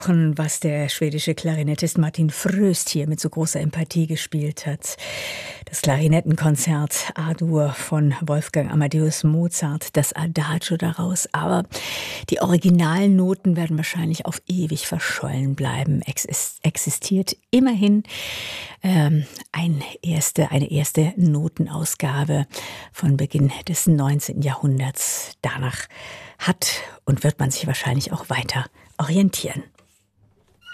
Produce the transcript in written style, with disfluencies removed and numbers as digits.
Was der schwedische Klarinettist Martin Fröst hier mit so großer Empathie gespielt hat. Das Klarinettenkonzert A-Dur von Wolfgang Amadeus Mozart, das Adagio daraus. Aber die originalen Noten werden wahrscheinlich auf ewig verschollen bleiben. Existiert immerhin eine erste Notenausgabe von Beginn des 19. Jahrhunderts. Danach hat und wird man sich wahrscheinlich auch weiter orientieren.